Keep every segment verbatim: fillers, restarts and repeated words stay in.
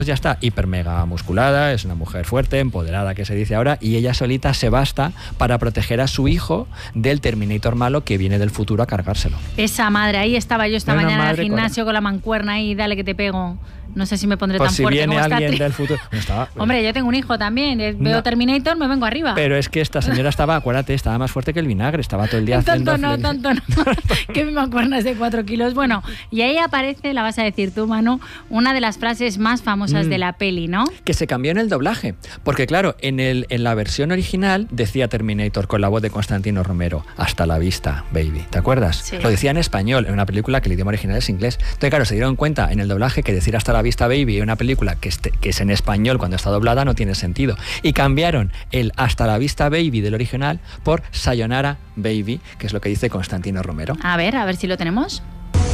ya está hiper mega musculada, es una mujer fuerte, empoderada, que se dice ahora, y ella solita se basta para proteger a su hijo del Terminator malo que viene del futuro a cargárselo. Esa madre, ahí estaba yo esta Una mañana al madre gimnasio con... con la mancuerna y dale que te pego. No sé si me pondré Pues tan si fuerte viene como esta alguien tri- del futuro... No estaba... Hombre, yo tengo un hijo también. Veo No. Terminator, me vengo arriba. Pero es que esta señora estaba, acuérdate, estaba más fuerte que el vinagre, estaba todo el día haciendo... Tanto no, tanto no. Que mi mancuerna es de cuatro kilos. Bueno, y ahí aparece, la vas a decir tú, Manu, una de las frases más famosas Mm. de la peli, ¿no? Que se cambió en el doblaje. Porque claro, en, el, en la versión original decía Terminator con la voz de Constantino Romero, hasta la vista, baby. ¿Te acuerdas? Sí. Lo decía en español, en una película que el idioma original es inglés. Entonces claro, se dieron cuenta en el doblaje que decir hasta la vista, baby, en una película que, este, que es en español cuando está doblada no tiene sentido. Y cambiaron el hasta la vista, baby del original por sayonara, baby, que es lo que dice Constantino Romero. A ver, a ver si lo tenemos.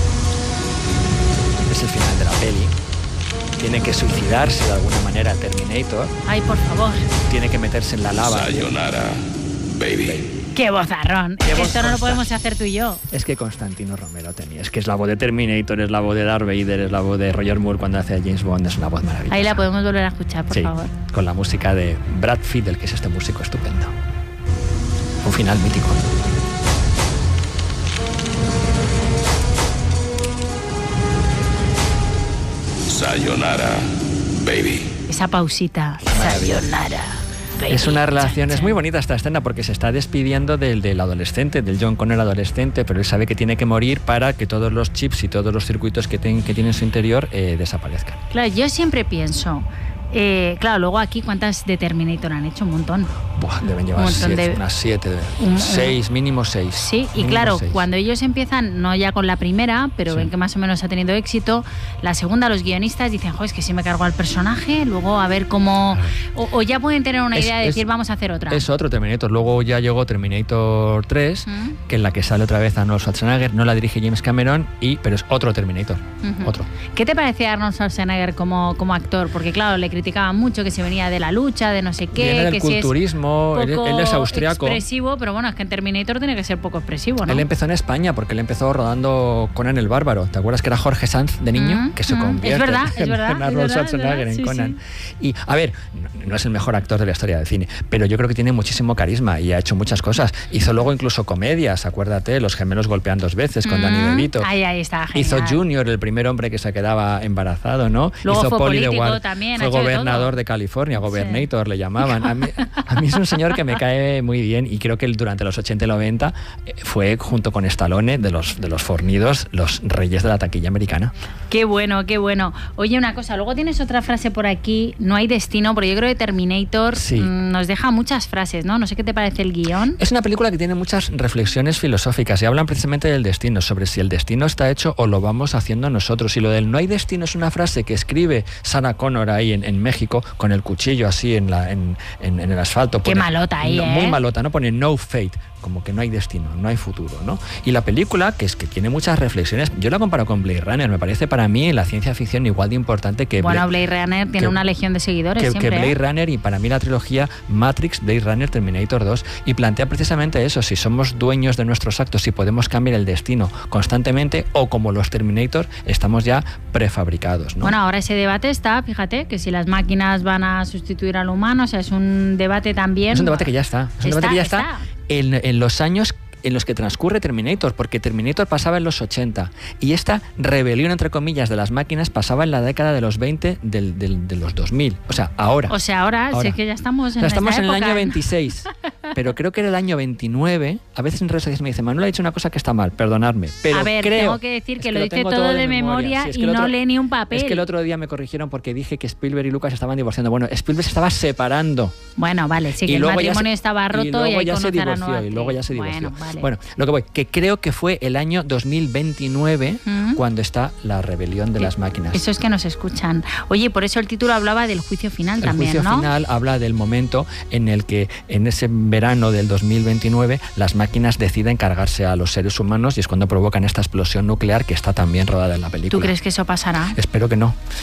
Es el final de la peli. Tiene que suicidarse de alguna manera el Terminator. Ay, por favor. Tiene que meterse en la lava. Sayonara, baby. ¡Qué vozarrón! Qué Es que voz esto no lo consta. podemos hacer tú y yo. Es que Constantino Romero tenía. Es que es la voz de Terminator, es la voz de Darth Vader, es la voz de Roger Moore cuando hace a James Bond. Es una voz maravillosa. Ahí la podemos volver a escuchar, por sí, favor. con la música de Brad Fiedel, que es este músico estupendo. Un final mítico. Sayonara, baby. Esa pausita. Maravilloso. Sayonara, baby. Es una relación, Chan, es muy chan. bonita esta escena porque se está despidiendo del, del adolescente, del John Connor adolescente, pero él sabe que tiene que morir para que todos los chips y todos los circuitos que, ten, que tiene en su interior eh, desaparezcan. Claro, yo siempre pienso... Eh, claro, luego aquí, ¿cuántas de Terminator han hecho? Un montón. Buah, deben llevar Un montón siete, de- unas siete, Un- un- seis, mínimo seis. Sí, y Mínimo claro, seis. cuando ellos empiezan, no ya con la primera, pero Sí. ven que más o menos ha tenido éxito, la segunda los guionistas dicen, jo, es que si me cargo al personaje, luego a ver cómo... O, o ya pueden tener una Es- idea de es- decir, vamos a hacer otra. Es otro Terminator. Luego ya llegó Terminator tres, ¿Mm? que en la que sale otra vez Arnold Schwarzenegger, no la dirige James Cameron, y, pero es otro Terminator. Ujú. Otro. ¿Qué te parecía Arnold Schwarzenegger como, como actor? Porque claro, le criticaban mucho que se venía de la lucha, de no sé qué, Viene del que si es culturismo, él, poco él es austriaco. expresivo, pero bueno, es que en Terminator tiene que ser poco expresivo, ¿no? Él empezó en España porque él empezó rodando Conan el Bárbaro. ¿Te acuerdas que era Jorge Sanz de niño? Mm, que se mm. convierte Es verdad, es en, verdad, en es Arnold verdad, es Schwarzenegger verdad, en sí, Conan. Y a ver, no, no es el mejor actor de la historia del cine, pero yo creo que tiene muchísimo carisma y ha hecho muchas cosas. Hizo luego incluso comedias, acuérdate, Los gemelos golpean dos veces con Mm, Danny DeVito. Ahí, ahí está, genial. Hizo Junior, el primer hombre que se quedaba embarazado, ¿no? Luego Hizo fue Poli de político Guard- también, fue ha hecho de gobernador todo. de California, Gobernator le llamaban. A mí, a mí es un señor que me cae muy bien y creo que él durante los ochenta y noventa eh, fue, junto con Stallone, de los, de los fornidos, los reyes de la taquilla americana. Qué bueno, qué bueno. Oye, una cosa, luego tienes otra frase por aquí, no hay destino, porque yo creo que Terminator Sí. mm, nos deja muchas frases, ¿no? No sé qué te parece el guión. Es una película que tiene muchas reflexiones filosóficas y hablan precisamente del destino, sobre si el destino está hecho o lo vamos haciendo nosotros. Y lo del no hay destino es una frase que escribe Sarah Connor ahí en, en México con el cuchillo así en, la, en, en, en el asfalto. Qué malota ahí, no, ¿eh? Muy malota, ¿no? Pone no fate, como que no hay destino, no hay futuro, ¿no? Y la película, que es que tiene muchas reflexiones, yo la comparo con Blade Runner, me parece para mí la ciencia ficción igual de importante que Bueno, Blade, Blade Runner tiene que- una legión de seguidores que, siempre. que Blade ¿eh? Runner, y para mí la trilogía Matrix, Blade Runner, Terminator dos, y plantea precisamente eso, si somos dueños de nuestros actos, si podemos cambiar el destino constantemente o como los Terminator estamos ya prefabricados, ¿no? Bueno, ahora ese debate está, fíjate, que si las máquinas van a sustituir al humano, o sea, es un debate también... es un debate que ya está, es un Está, debate que ya está. está, En, en los años en los que transcurre Terminator, porque Terminator pasaba en los ochenta y esta rebelión, entre comillas, de las máquinas pasaba en la década de los veinte del, del, de los dos mil, o sea, ahora. O sea, ahora, Ahora. sí que ya estamos en O sea, estamos esta en el época, año ¿eh? veintiséis, pero creo que era el año veintinueve. A veces en redes sociales me dicen, Manuel ha dicho una cosa que está mal, perdonadme. Pero a ver, creo, tengo que decir es que lo dice tengo todo de memoria, Sí, es que y el no otro- lee ni un papel. Es que el otro día me corrigieron porque dije que Spielberg y Lucas estaban divorciando. Bueno, Spielberg se estaba separando. Bueno, vale, sí, que Y el luego ya matrimonio se- estaba roto y, y luego ahí ya se conoce a la divorció, nueva y luego ya se actriz. divorció. Bueno, vale. Bueno, lo que voy, que creo que fue el año dos mil veintinueve ¿Mm? cuando está la rebelión de las máquinas. Eso es que nos escuchan. Oye, por eso el título hablaba del juicio final El también, juicio ¿no? final habla del momento en el que en ese verano del dos mil veintinueve las máquinas deciden cargarse a los seres humanos y es cuando provocan esta explosión nuclear que está también rodada en la película. ¿Tú crees que eso pasará? Espero que no.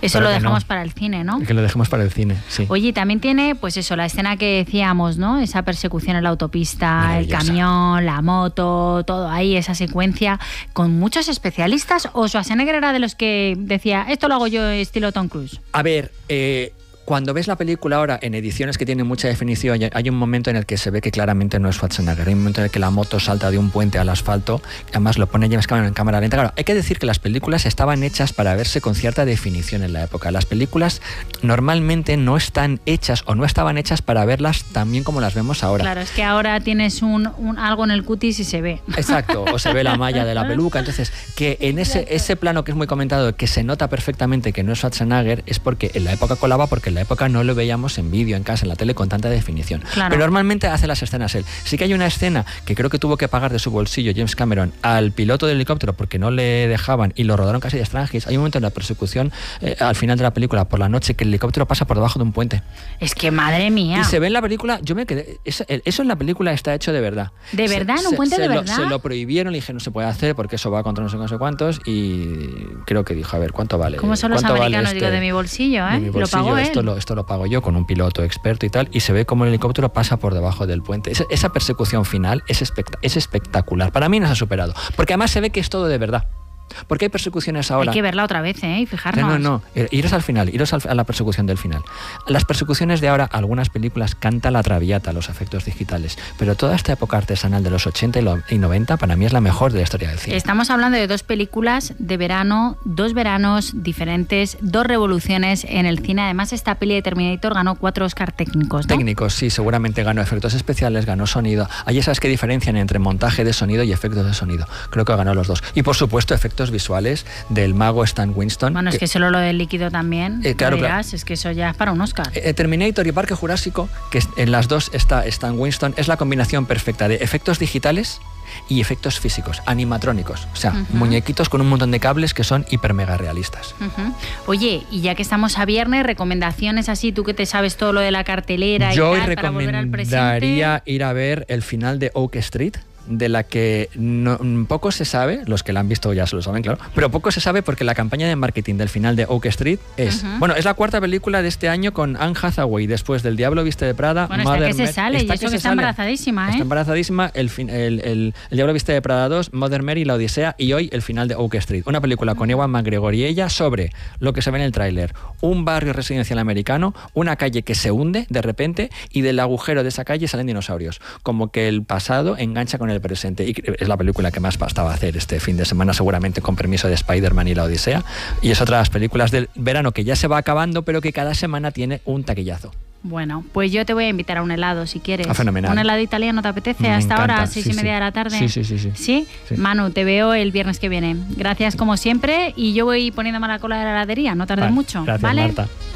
Eso Pero lo que dejamos no. para el cine, ¿no? Que lo dejemos para el cine, sí. Oye, también tiene, pues eso, la escena que decíamos, ¿no? Esa persecución en la autopista, el Maravillosa. camión, la moto, todo ahí, esa secuencia, con muchos especialistas. ¿O Schwarzenegger era de los que decía, esto lo hago yo estilo Tom Cruise? A ver, eh, cuando ves la película ahora en ediciones que tienen mucha definición, hay un momento en el que se ve que claramente no es Schwarzenegger. Hay un momento en el que la moto salta de un puente al asfalto, además lo pone James Cameron en cámara lenta. Claro, hay que decir que las películas estaban hechas para verse con cierta definición en la época. Las películas normalmente no están hechas o no estaban hechas para verlas tan bien como las vemos ahora. Claro, es que ahora tienes un, un algo en el cutis y se ve. Exacto, o se ve la malla de la peluca. Entonces, que en ese, ese plano que es muy comentado, que se nota perfectamente que no es Schwarzenegger, es porque en la época colaba, porque en la época no lo veíamos en vídeo, en casa, en la tele con tanta definición. Claro. Pero normalmente hace las escenas él. Sí que hay una escena que creo que tuvo que pagar de su bolsillo James Cameron al piloto del helicóptero porque no le dejaban y lo rodaron casi de extranjis. Hay un momento en la persecución eh, al final de la película por la noche que el helicóptero pasa por debajo de un puente. Es que madre mía. Y se ve en la película, yo me quedé, eso, eso en la película está hecho de verdad. ¿De verdad? ¿En un Se- puente se de lo- verdad? Se lo prohibieron, le dije no se puede hacer porque eso va contra no sé, no sé cuántos y creo que dijo, a ver, ¿cuánto vale? ¿Cómo son los ¿Cuánto vale americanos? este- Digo, de mi bolsillo, ¿eh? de mi Lo bolsillo, pagó él. esto lo, esto lo pago yo con un piloto experto y tal, y se ve como el helicóptero pasa por debajo del puente. Esa, esa persecución final es, espect- es espectacular. Para mí no se ha superado, porque además se ve que es todo de verdad. Porque hay persecuciones ahora. Hay que verla otra vez, ¿eh? Y fijarnos. No, no, no. Iros al final, iros al- a la persecución del final. Las persecuciones de ahora, algunas películas canta la traviata, los efectos digitales, pero toda esta época artesanal de los ochenta y lo- y noventa para mí es la mejor de la historia del cine. Estamos hablando de dos películas de verano, dos veranos diferentes, dos revoluciones en el cine. Además, esta peli de Terminator ganó cuatro Oscar técnicos, ¿no? Técnicos, sí, seguramente ganó efectos especiales, ganó sonido. Hay esas que diferencian entre montaje de sonido y efectos de sonido. Creo que ganó los dos. Y por supuesto, efectos visuales del mago Stan Winston. Bueno, es que solo lo del líquido también, Eh, claro, no dirás, es que eso ya es para un Oscar. Eh, Terminator y Parque Jurásico, que es- en las dos está Stan Winston, es la combinación perfecta de efectos digitales y efectos físicos, animatrónicos. O sea, Ujú. muñequitos con un montón de cables que son hiper mega realistas. Ujú. Oye, y ya que estamos a viernes, recomendaciones así, tú que te sabes todo lo de la cartelera Yo y hoy tal, para volver al presente. recomendaría ir a ver el final de Oak Street, de la que no, poco se sabe, los que la han visto ya se lo saben, claro, pero poco se sabe porque la campaña de marketing del final de Oak Street es, Ujú. bueno, es la cuarta película de este año con Anne Hathaway, después del Diablo viste de Prada, Bueno, esta Mother que se Mary- sale, y esta eso que que se está sale. embarazadísima, ¿eh? Está embarazadísima, el, fin- el, el- el Diablo viste de Prada dos, Mother Mary, La Odisea y hoy el final de Oak Street, una película con Ewan McGregor y ella sobre lo que se ve en el tráiler, un barrio residencial americano, una calle que se hunde de repente y del agujero de esa calle salen dinosaurios, como que el pasado engancha con el presente y es la película que más bastaba hacer este fin de semana seguramente con permiso de Spider-Man y La Odisea y es otra de las películas del verano que ya se va acabando pero que cada semana tiene un taquillazo. Bueno, pues yo te voy a invitar a un helado si quieres. Ah, fenomenal. ¿Un helado italiano te apetece Me hasta ahora, encanta, seis sí, y media sí. de la tarde? Sí, sí, sí, sí. ¿Sí? Sí. Manu, te veo el viernes que viene. Gracias como siempre y yo voy poniéndome a la cola de la heladería, no tardes Vale, mucho. gracias, ¿vale? Marta.